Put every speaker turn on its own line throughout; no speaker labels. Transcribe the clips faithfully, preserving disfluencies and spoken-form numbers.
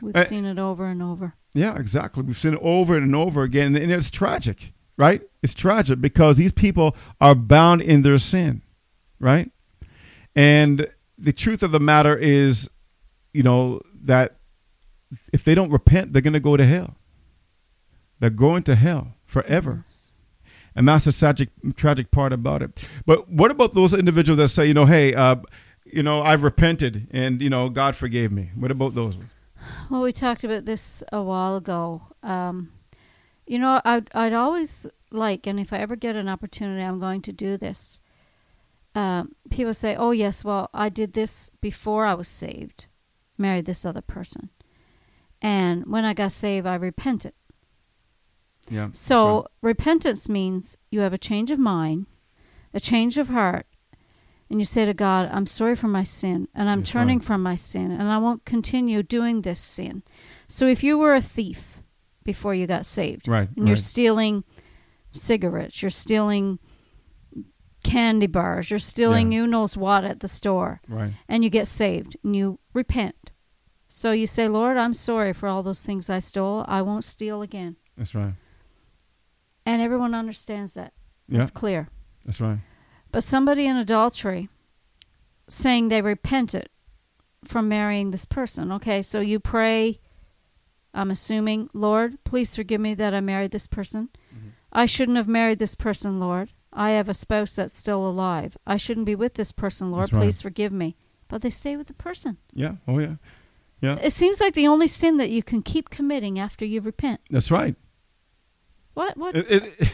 We've
Uh,
seen it over and over.
Yeah, exactly. We've seen it over and over again, and it's tragic, right? It's tragic because these people are bound in their sin, right? And the truth of the matter is, you know, that if they don't repent, they're going to go to hell. They're going to hell forever.
Yes.
And that's the tragic, tragic part about it. But what about those individuals that say, you know, hey, uh, you know, I've repented and, you know, God forgave me. What about those?
Well, we talked about this a while ago. Um, you know, I'd, I'd always like, and if I ever get an opportunity, I'm going to do this. Um, people say, oh, yes, well, I did this before I was saved, married this other person. And when I got saved, I repented.
Yeah.
So
right.
repentance means you have a change of mind, a change of heart, and you say to God, I'm sorry for my sin, and I'm
That's
turning
right.
from my sin, and I won't continue doing this sin. So if you were a thief before you got saved,
Right,
and you're
right.
stealing cigarettes, you're stealing candy bars, you're stealing
Yeah.
who knows what at the store,
Right.
and you get saved, and you repent. So you say, Lord, I'm sorry for all those things I stole. I won't steal again.
That's right.
And everyone understands that.
Yeah.
It's clear.
That's right.
But somebody in adultery saying they repented from marrying this person. Okay, so you pray, I'm assuming, Lord, please forgive me that I married this person.
Mm-hmm.
I shouldn't have married this person, Lord. I have a spouse that's still alive. I shouldn't be with this person, Lord.
That's right.
Please forgive me. But they stay with the person.
Yeah. Oh, yeah. Yeah.
It seems like the only sin that you can keep committing after you repent.
That's right.
What? What?
It, it,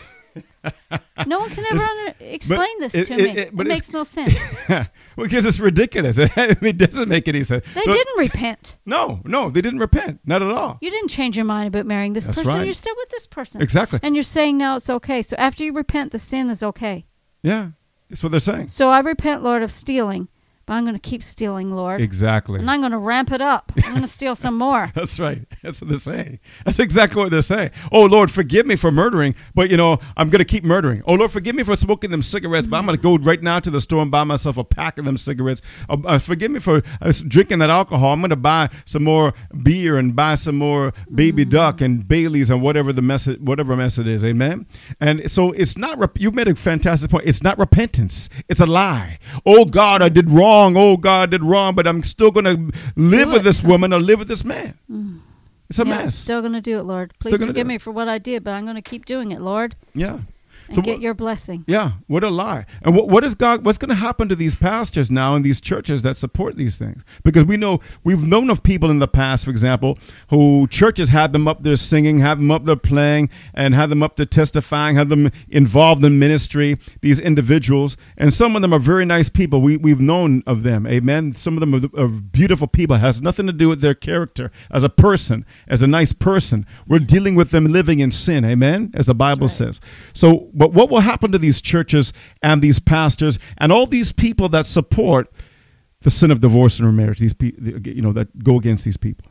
No one can ever under, explain this
it-
to
it-
me.
it-
It,
but it's-
makes no sense.
well, because it's ridiculous. It doesn't make any sense.
They
So-
didn't repent.
No, no, they didn't repent. Not at all.
You didn't change your mind about marrying this
That's
person.
right.
You're still with this person.
Exactly.
And you're saying now it's okay. So after you repent, the sin is okay.
Yeah. That's what they're saying.
So I repent, Lord, of stealing, but I'm going to keep stealing, Lord.
Exactly.
And I'm going to ramp it up. I'm going to steal some more.
That's right. That's what they're saying. That's exactly what they're saying. Oh, Lord, forgive me for murdering, but, you know, I'm going to keep murdering. Oh, Lord, forgive me for smoking them cigarettes, but I'm going to go right now to the store and buy myself a pack of them cigarettes. Uh, uh, forgive me for uh, drinking that alcohol. I'm going to buy some more beer and buy some more Baby
Mm-hmm.
Duck and Bailey's and whatever the mess, whatever mess it is. Amen. And so it's not, rep- you made a fantastic point. It's not repentance. It's a lie. Oh, God, I did wrong. Oh, God, I did wrong, but I'm still going to live
Do
with
it.
this woman or live with this man.
Mm.
It's a
Yeah,
mess.
Still going to do it, Lord.
Still
Please
gonna
forgive
do it.
me for what I did, but I'm going to keep doing it, Lord,
Yeah.
and
So
get
what-
your blessing.
Yeah, what a lie. And what what is God what's going to happen to these pastors now in these churches that support these things? Because we know we've known of people in the past, for example, who churches had them up there singing, have them up there playing, and have them up there testifying, have them involved in ministry, these individuals, and some of them are very nice people. We we've known of them. Amen. Some of them are, are beautiful people. It has nothing to do with their character as a person, as a nice person. We're dealing with them living in sin. Amen. As the Bible
That's right.
says. So but what will happen to these churches and these pastors and all these people that support the sin of divorce and remarriage, these people, you know, that go against these people?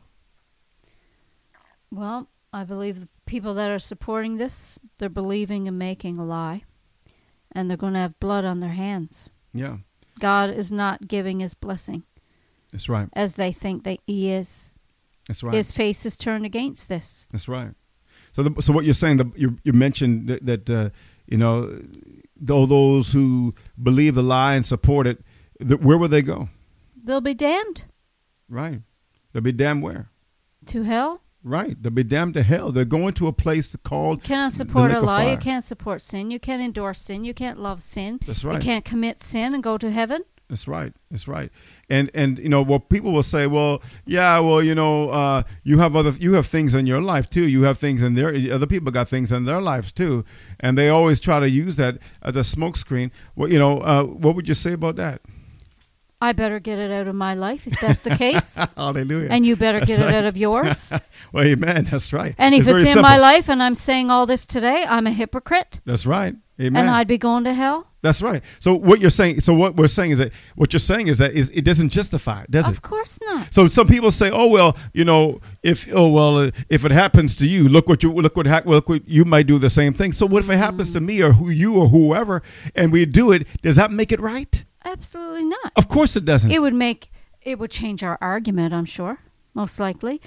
Well, I believe the people that are supporting this, they're believing and making a lie, and they're going to have blood on their hands.
Yeah,
God is not giving his blessing
that's right.
as they think that he is.
That's right.
His face is turned against this.
That's right. So, the, so what you're saying, the, you, you mentioned that, that uh, you know, all those who believe the lie and support it, th- where will they go?
They'll be damned
Right. They'll be damned where?
to hell.
Right. They'll be damned to hell. They're going to a place called
You cannot support
the
a
lake of
lie. You
fire.
can't support sin. You can't endorse sin. You can't love sin.
That's
You
right.
can't commit sin and go to heaven.
That's right. That's right. And and you know, well, people will say, well, yeah, well, you know, uh, you have other, you have things in your life too. You have things in their, other people got things in their lives too, and they always try to use that as a smokescreen. Well, you know, uh, what would you say about that?
I better get it out of my life if that's the case.
Hallelujah.
And you better
That's
get
right.
it out of yours.
Well, amen. That's right.
And if
very
it's in
simple.
my life and I'm saying all this today, I'm a hypocrite.
That's right. Amen.
And I'd be going to hell.
That's right. So what you're saying, so what we're saying is that what you're saying is that is it doesn't justify it, does it?
Of course not.
So some people say, "Oh well, you know, if oh well, uh, if it happens to you, look what you look what ha- look what you might do the same thing." So what if it happens to me or who you or whoever, and we do it? Does that make it right?
Absolutely not.
Of course it doesn't.
It would make, it would change our argument, I'm sure, most likely.